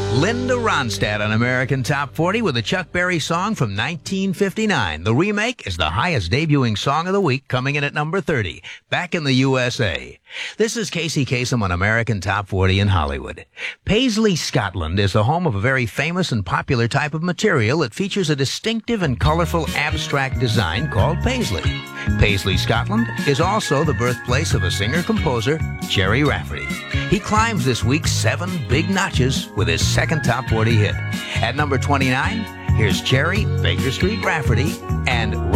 Linda Ronstadt on American Top 40 with a Chuck Berry song from 1959. The remake is the highest debuting song of the week, coming in at number 30, Back in the USA. This is Casey Kasem on American Top 40 in Hollywood. Paisley, Scotland is the home of a very famous and popular type of material that features a distinctive and colorful abstract design called paisley. Paisley, Scotland is also the birthplace of a singer-composer, Gerry Rafferty. He climbs this week 7 big notches with his second Top 40 hit. At number 29, here's Gerry, Baker Street Rafferty, and